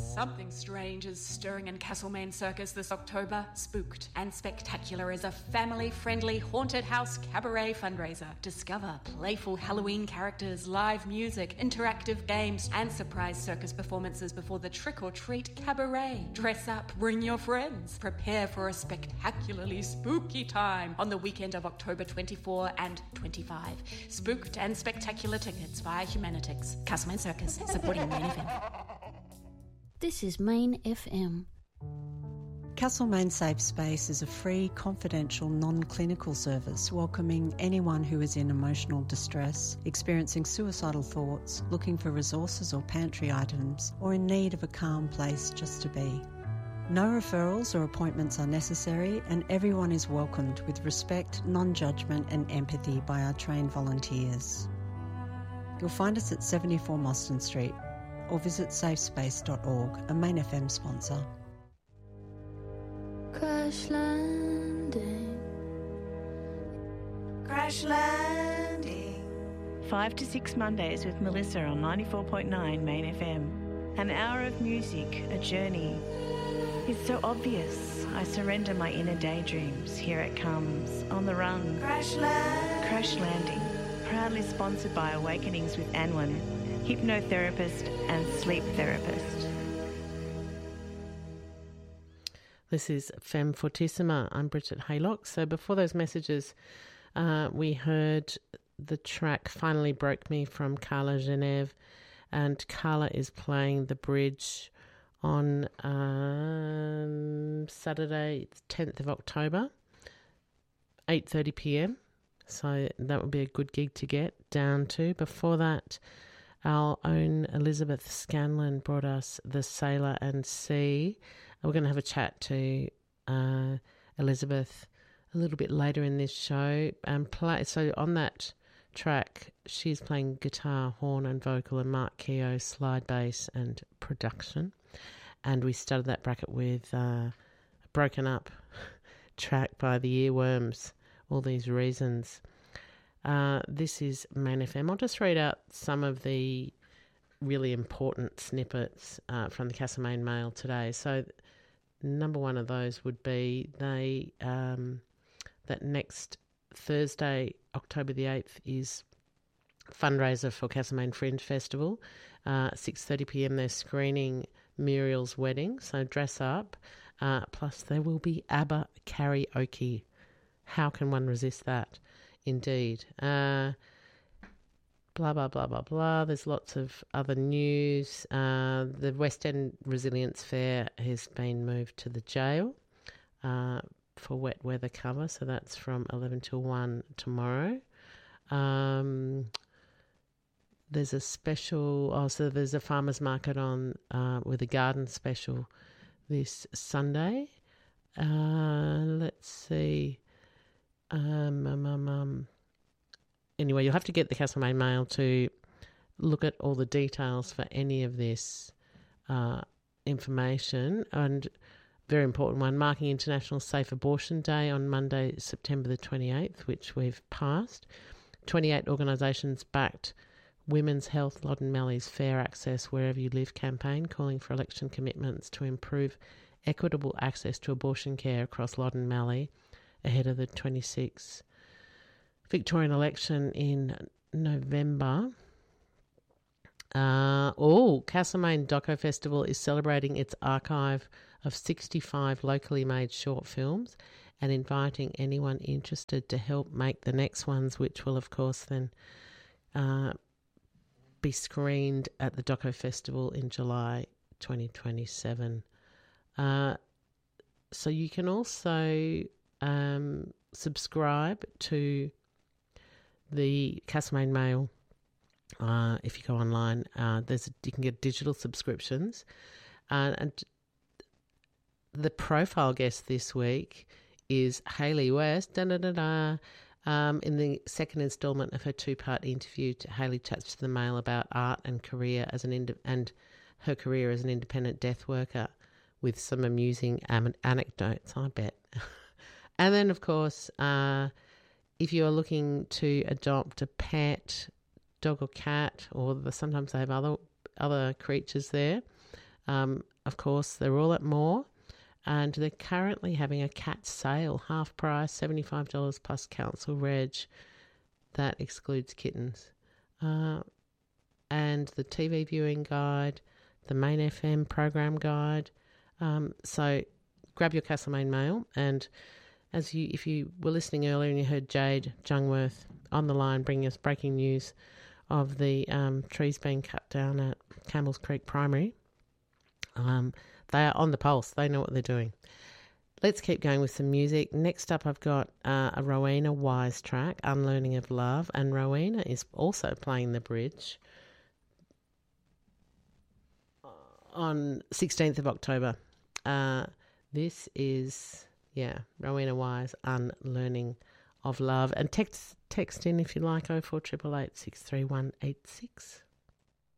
Something strange is stirring in Castlemaine Circus this October. Spooked and Spectacular is a family-friendly haunted house cabaret fundraiser. Discover playful Halloween characters, live music, interactive games, and surprise circus performances before the trick-or-treat cabaret. Dress up, bring your friends. Prepare for a spectacularly spooky time on the weekend of October 24 and 25. Spooked and Spectacular tickets via Humanitix. Castlemaine Circus, supporting Main FM. This is Main FM. Castlemaine Safe Space is a free, confidential, non-clinical service welcoming anyone who is in emotional distress, experiencing suicidal thoughts, looking for resources or pantry items, or in need of a calm place just to be. No referrals or appointments are necessary, and everyone is welcomed with respect, non-judgment and empathy by our trained volunteers. You'll find us at 74 Mostyn Street, or visit safespace.org, a Main FM sponsor. Crash landing. Crash landing. 5 to 6 Mondays with Melissa on 94.9 Main FM. An hour of music, a journey. It's so obvious. I surrender my inner daydreams. Here it comes, on the run. Crash landing. Crash Landing. Proudly sponsored by Awakenings with Anwan, hypnotherapist and sleep therapist. This is Femme Fortissima. I'm Bridget Haylock. So before those messages, we heard the track Finally Broke Me from Carla Genève, and Carla is playing the bridge on Saturday, the 10th of October, 8:30 p.m. So that would be a good gig to get down to. Before that, our own Elizabeth Scanlon brought us The Sailor and Sea. We're going to have a chat to Elizabeth a little bit later in this show. So on that track, she's playing guitar, horn and vocal, and Mark Keogh slide bass and production. And we started that bracket with a Broken Up track by the Earworms, All These Reasons. This is Main FM. I'll just read out some of the really important snippets from the Castlemaine Mail today. So number one of those would be that next Thursday, October the 8th, is fundraiser for Castlemaine Fringe Festival. 6:30 p.m. they're screening Muriel's Wedding, so dress up. Plus there will be ABBA karaoke. How can one resist that? Indeed. Blah, blah, blah, blah, blah. There's lots of other news. The West End Resilience Fair has been moved to the jail for wet weather cover, so that's from 11 till 1 tomorrow. There's a special, so there's a farmer's market on with a garden special this Sunday. Let's see. Anyway, you'll have to get the Castlemaine Mail to look at all the details for any of this information. And very important one, marking International Safe Abortion Day on Monday, September the 28th, which we've passed. 28 organisations backed Women's Health Loddon Mallee's Fair Access Wherever You Live campaign, calling for election commitments to improve equitable access to abortion care across Loddon Mallee ahead of the 26th Victorian election in November. Castlemaine Doco Festival is celebrating its archive of 65 locally made short films and inviting anyone interested to help make the next ones, which will, of course, then be screened at the Doco Festival in July 2027. So you can also subscribe to the Castlemaine Mail if you go online. You can get digital subscriptions, and the profile guest this week is Hayley West. In the second instalment of her two-part interview, Hayley chats to the Mail about art and career and her career as an independent death worker, with some amusing anecdotes, I bet. And then, of course, if you are looking to adopt a pet, dog or cat, or sometimes they have other creatures there, of course, they're all at Moore, and they're currently having a cat sale, half price, $75 plus council reg. That excludes kittens. And the TV viewing guide, the Main FM program guide. So grab your Castlemaine mail, and if you were listening earlier and you heard Jade Jungworth on the line bringing us breaking news of the trees being cut down at Campbell's Creek Primary, they are on the pulse. They know what they're doing. Let's keep going with some music. Next up, I've got a Rowena Wise track, Unlearning of Love, and Rowena is also playing the Bridge on 16th of October. This is, Rowena Wise, Unlearning of Love. And text in if you like, 0488 631 86.